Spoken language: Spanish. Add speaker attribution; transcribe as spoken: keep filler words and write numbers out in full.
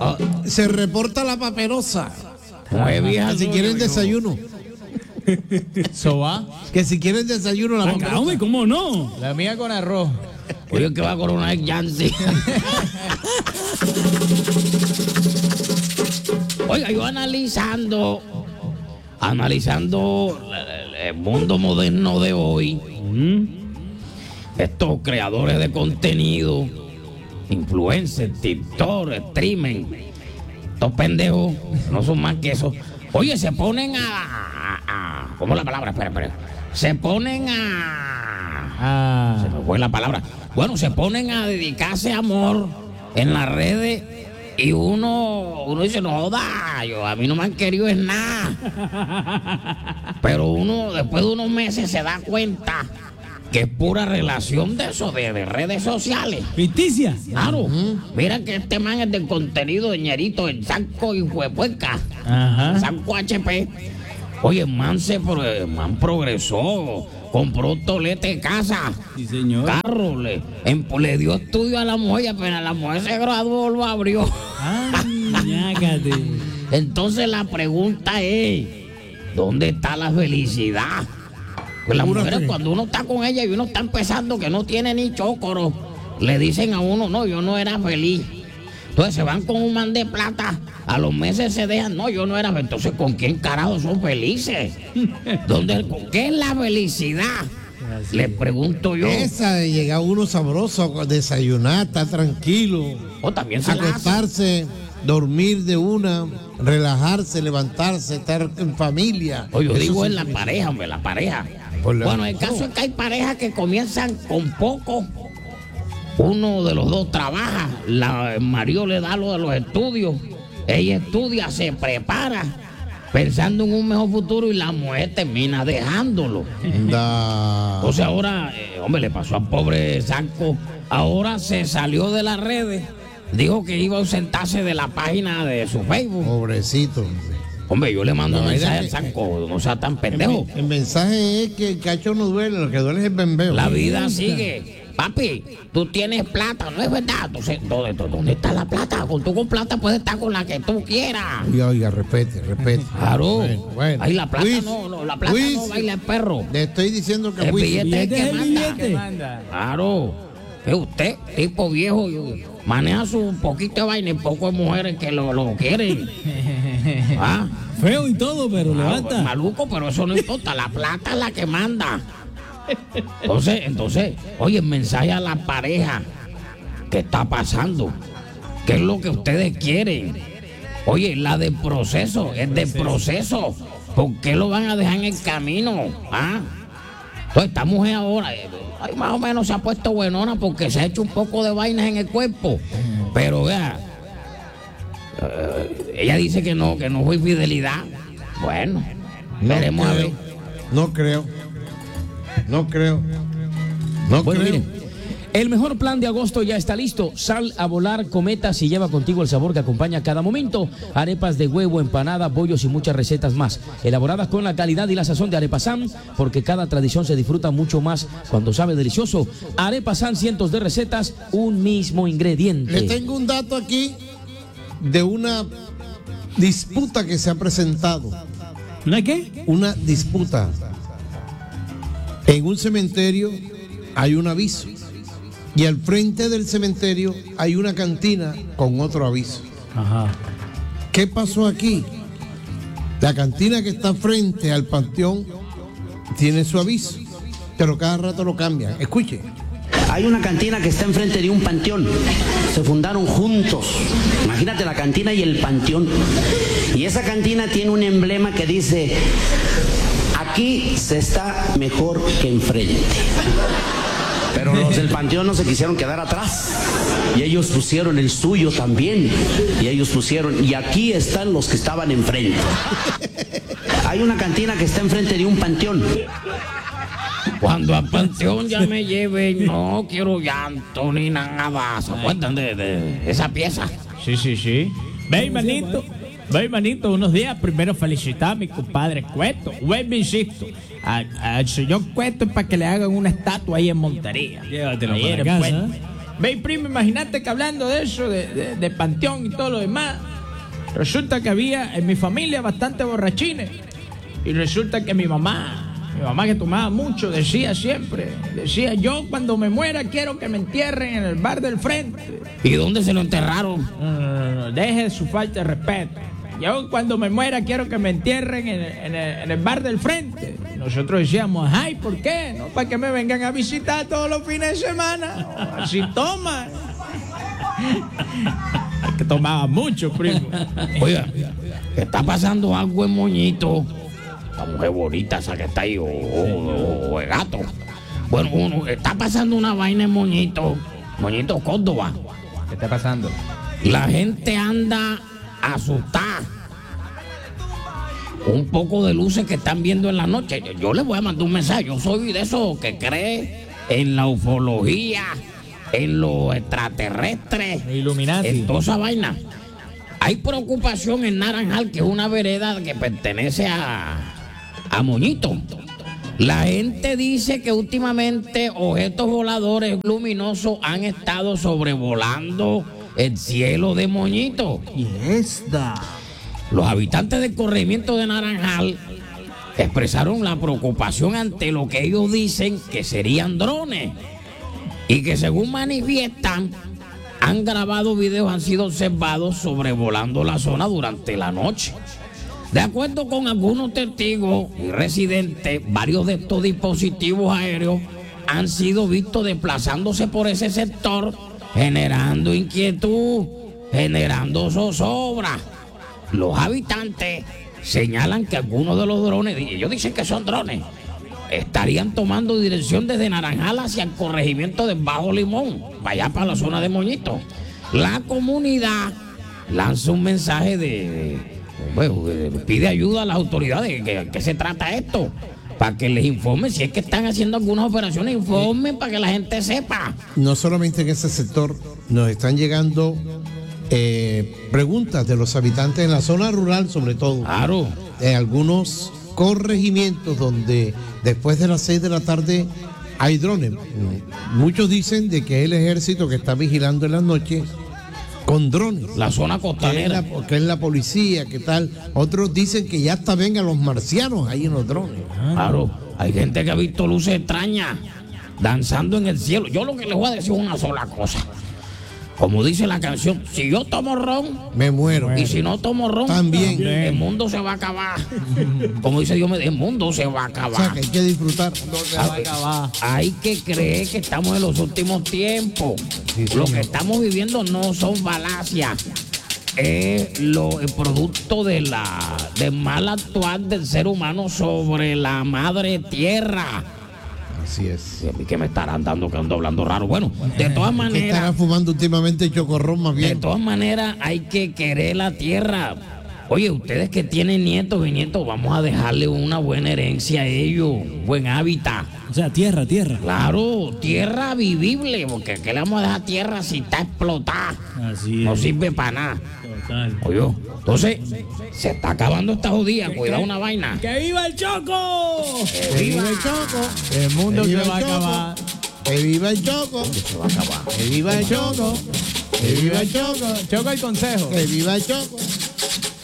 Speaker 1: Oh.
Speaker 2: Se reporta la paperosa.
Speaker 1: Mujer vieja,
Speaker 2: Si
Speaker 1: no,
Speaker 2: quieren
Speaker 1: yo, yo.
Speaker 2: desayuno.
Speaker 3: ¿So va?
Speaker 2: Que si quieren desayuno la
Speaker 4: Ah,
Speaker 2: paperosa.
Speaker 4: hombre, ¿cómo no?
Speaker 3: La mía con arroz.
Speaker 1: Oye, que va a coronar Yancy. Oiga, yo analizando, analizando el, el mundo moderno de hoy, estos creadores de contenido, influencers, TikTok, streamers, estos pendejos, no son más que eso. Oye, se ponen a, a, a ¿cómo es la palabra? Espera, espera. Se ponen a...
Speaker 3: Ah.
Speaker 1: Se me fue la palabra. Bueno, se ponen a dedicarse amor en las redes y uno, uno dice, no joda, yo, a mí no me han querido es nada. Pero uno, después de unos meses, se da cuenta que es pura relación de eso, de, de redes sociales.
Speaker 4: Ficticia.
Speaker 1: Claro. Mira que este man es del contenido de ñerito, el Sanco y Huepuerca.
Speaker 3: Ajá.
Speaker 1: Sanco H P. Oye, el man se pro- el man progresó, compró tolete de casa,
Speaker 4: Sí, señor.
Speaker 1: carro, le, em- le dio estudio a la mujer, y apenas la mujer se graduó, lo abrió.
Speaker 4: Ah, ñácate.
Speaker 1: Entonces la pregunta es, ¿dónde está la felicidad? Pues las
Speaker 2: Pura
Speaker 1: mujeres,
Speaker 2: fe.
Speaker 1: cuando uno está con ella y uno está empezando que no tiene ni chócoro, le dicen a uno, no, yo no era feliz. Entonces se van con un man de plata, a los meses se dejan, no, yo no era feliz. Entonces, ¿con quién carajo son felices? ¿Dónde, con qué es la felicidad? Les pregunto yo.
Speaker 2: Esa de llegar uno sabroso, desayunar, estar tranquilo,
Speaker 1: O también se la hace.
Speaker 2: acostarse, dormir de una, relajarse, levantarse, estar en familia.
Speaker 1: O yo
Speaker 2: Eso
Speaker 1: digo
Speaker 2: sí
Speaker 1: en la
Speaker 2: es
Speaker 1: pareja, hombre, la pareja.
Speaker 2: Por la-
Speaker 1: Bueno, el caso es que hay parejas que comienzan con poco. Uno de los dos trabaja, la, el marido le da lo de los estudios, ella estudia, se prepara, pensando en un mejor futuro y la mujer termina dejándolo.
Speaker 2: Da.
Speaker 1: Entonces ahora, eh, hombre, le pasó al pobre Sanco, ahora se salió de las redes, dijo que iba a ausentarse de la página de su Facebook.
Speaker 2: Pobrecito.
Speaker 1: Hombre, yo le mando
Speaker 2: La
Speaker 1: un
Speaker 2: verdad
Speaker 1: mensaje al
Speaker 2: que-
Speaker 1: Sanco, no sea tan
Speaker 2: El,
Speaker 1: pendejo.
Speaker 2: el mensaje es que el cacho no duele, lo que duele es el bembeo.
Speaker 1: La vida sigue. Papi, tú tienes plata, ¿no es verdad? Entonces, ¿dónde, dónde está la plata? Con tú con plata puedes estar con la que tú quieras.
Speaker 2: Oiga, oiga, respete, respete.
Speaker 1: Claro.
Speaker 2: Bueno, bueno.
Speaker 1: Ahí la plata
Speaker 2: Luis,
Speaker 1: no, no, la plata
Speaker 2: Luis,
Speaker 1: no baila el perro.
Speaker 2: Le estoy diciendo que
Speaker 1: El
Speaker 2: fui.
Speaker 1: billete es el
Speaker 4: Billete
Speaker 1: que
Speaker 4: es el
Speaker 1: manda.
Speaker 4: billete.
Speaker 3: Manda.
Speaker 1: Claro. Es usted, tipo viejo, y maneja su poquito de vaina y poco de mujeres que lo, lo quieren. Ah,
Speaker 4: Feo y todo, pero
Speaker 1: ah,
Speaker 4: levanta.
Speaker 1: maluco, pero eso no importa. La plata es la que manda. Entonces, entonces, oye, el mensaje a la pareja. ¿Qué está pasando? ¿Qué es lo que ustedes quieren? Oye, la del proceso, es del proceso. ¿Por qué lo van a dejar en el camino? ¿Ah? Entonces, esta mujer ahora, eh, ay, más o menos se ha puesto buenona porque se ha hecho un poco de vainas en el cuerpo. Pero vea, eh, ella dice que no, que no fue infidelidad. Bueno,
Speaker 2: No
Speaker 1: veremos a ver.
Speaker 2: creo, no creo. No creo. No
Speaker 4: Bueno,
Speaker 2: creo.
Speaker 4: miren, el mejor plan de agosto ya está listo. Sal a volar cometas y lleva contigo el sabor que acompaña cada momento. Arepas de huevo, empanada, bollos y muchas recetas más. Elaboradas con la calidad y la sazón de Arepa Sam, porque cada tradición se disfruta mucho más cuando sabe delicioso. Arepa Sam, cientos de recetas, un mismo ingrediente.
Speaker 2: Le tengo un dato aquí de una disputa que se ha presentado.
Speaker 4: ¿Una qué?
Speaker 2: Una disputa. En un cementerio hay un aviso. Y al frente del cementerio hay una cantina con otro aviso.
Speaker 4: Ajá.
Speaker 2: ¿Qué pasó aquí? La cantina que está frente al panteón tiene su aviso, pero cada rato lo cambian. Escuche.
Speaker 5: Hay una cantina que está enfrente de un panteón. Se fundaron juntos. Imagínate la cantina y el panteón. Y esa cantina tiene un emblema que dice: aquí se está mejor que enfrente. Pero los del panteón no se quisieron quedar atrás. Y ellos pusieron el suyo también. Y ellos pusieron, y aquí están los que estaban enfrente. Hay una cantina que está enfrente de un panteón.
Speaker 1: Cuando al panteón ya me lleven, no quiero llanto ni nada. ¿Se acuerdan de, de esa pieza?
Speaker 3: Sí, sí, sí. Ve, manito. Ve, manito, unos días. Primero felicitar a mi compadre Cueto. Vuelve, insisto. Al, al señor Cueto para que le hagan una estatua ahí en Montería.
Speaker 4: Llévatelo
Speaker 3: Ahí
Speaker 4: para
Speaker 3: en el
Speaker 4: casa.
Speaker 3: puente. Ve, primo, imagínate que hablando de eso, de, de, de panteón y todo lo demás, resulta que había en mi familia bastante borrachines. Y resulta que mi mamá, mi mamá que tomaba mucho, decía siempre, decía, yo cuando me muera quiero que me entierren en el bar del frente.
Speaker 1: ¿Y dónde se lo enterraron?
Speaker 3: No, no, no, deje su falta de respeto. Yo cuando me muera quiero que me entierren en el, en el, en el bar del frente. Nosotros decíamos, ay, ¿por qué? ¿No? Para que me vengan a visitar todos los fines de semana. Oh, así toma. Que tomaba mucho, primo.
Speaker 1: Oiga, está pasando algo en Moñito. La mujer bonita esa que está ahí, o, o, o el gato. Bueno, uno, está pasando una vaina en Moñito. Moñito, Córdoba.
Speaker 3: ¿Qué está pasando?
Speaker 1: La gente anda asustada. Un poco de luces que están viendo en la noche. Yo, yo les voy a mandar un mensaje. Yo soy de esos que cree en la ufología, en lo extraterrestre,
Speaker 3: Illuminati.
Speaker 1: en toda esa vaina. Hay preocupación en Naranjal, que es una vereda que pertenece a, a Moñito. La gente dice que últimamente objetos voladores luminosos han estado sobrevolando el cielo de Moñito.
Speaker 3: ¿Y esta?
Speaker 1: Los habitantes del corregimiento de Naranjal expresaron la preocupación ante lo que ellos dicen que serían drones y que, según manifiestan, han grabado videos, han sido observados sobrevolando la zona durante la noche. De acuerdo con algunos testigos y residentes, varios de estos dispositivos aéreos han sido vistos desplazándose por ese sector, generando inquietud, generando zozobra. Los habitantes señalan que algunos de los drones, ellos dicen que son drones, estarían tomando dirección desde Naranjal hacia el corregimiento de Bajo Limón, para allá para la zona de Moñito. La comunidad lanza un mensaje de, bueno, de, pide ayuda a las autoridades, ¿de qué se trata esto? Para que les informen, si es que están haciendo algunas operaciones, informen para que la gente sepa.
Speaker 2: No solamente en ese sector, nos están llegando eh, preguntas de los habitantes en la zona rural, sobre todo.
Speaker 1: Claro.
Speaker 2: En algunos corregimientos donde después de las seis de la tarde hay drones. Muchos dicen de que es el ejército que está vigilando en las noches con drones.
Speaker 1: La zona
Speaker 2: Que es
Speaker 1: costanera.
Speaker 2: la, que es la policía, que tal. Otros dicen que ya hasta vengan los marcianos ahí en los drones.
Speaker 1: Claro, hay gente que ha visto luces extrañas danzando en el cielo. Yo lo que les voy a decir es una sola cosa. Como dice la canción, si yo tomo ron,
Speaker 2: Me muero.
Speaker 1: y si no tomo ron,
Speaker 2: También.
Speaker 1: el mundo se va a acabar. Como dice Dios, el mundo se va a
Speaker 2: O sea,
Speaker 1: acabar.
Speaker 2: que hay que disfrutar.
Speaker 1: Hay que creer que estamos en los últimos tiempos. Lo que estamos viviendo no son falacias. Es lo, el producto de la del mal actuar del ser humano sobre la madre tierra.
Speaker 2: Así es.
Speaker 1: Y a mí que me estarán dando que ando hablando raro. Bueno, de todas
Speaker 2: ¿Qué
Speaker 1: maneras,
Speaker 2: estará fumando últimamente chocorrón más
Speaker 1: de
Speaker 2: bien?
Speaker 1: todas maneras hay que querer la tierra. Oye, ustedes que tienen nietos y nietos, vamos a dejarle una buena herencia a ellos, un buen hábitat.
Speaker 6: O sea, tierra, tierra.
Speaker 1: Claro, tierra vivible, porque ¿qué le vamos a dejar tierra si está explotada?
Speaker 6: Así
Speaker 1: No
Speaker 6: es.
Speaker 1: sirve para nada.
Speaker 6: Total.
Speaker 1: Oye, entonces, se está acabando esta jodida, cuidado una vaina.
Speaker 3: ¡Que viva el Choco!
Speaker 2: ¡Que viva el Choco!
Speaker 3: El mundo
Speaker 2: ¡Que
Speaker 3: se
Speaker 2: viva
Speaker 3: va a
Speaker 2: el Choco!
Speaker 3: acabar.
Speaker 2: ¡Que viva el Choco!
Speaker 1: Se va a acabar.
Speaker 2: ¡Que viva el Choco! ¡Que viva el Choco!
Speaker 3: Choco el consejo.
Speaker 2: ¡Que viva el Choco!